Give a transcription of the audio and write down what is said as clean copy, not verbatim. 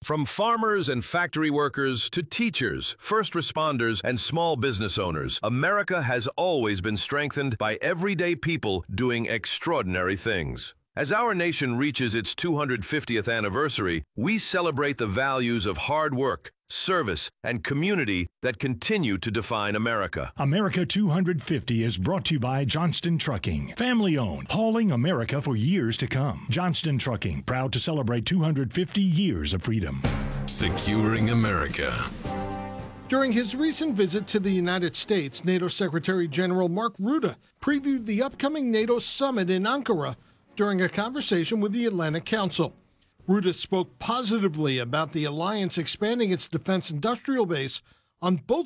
From farmers and factory workers to teachers, first responders, and small business owners, America has always been strengthened by everyday people doing extraordinary things. As our nation reaches its 250th anniversary, we celebrate the values of hard work, service, and community that continue to define America. America 250 is brought to you by Johnston Trucking. Family owned, hauling America for years to come. Johnston Trucking, proud to celebrate 250 years of freedom. Securing America. During his recent visit to the United States, NATO Secretary General Mark Rutte previewed the upcoming NATO summit in Ankara during a conversation with the Atlantic Council. Rutte spoke positively about the alliance expanding its defense industrial base on both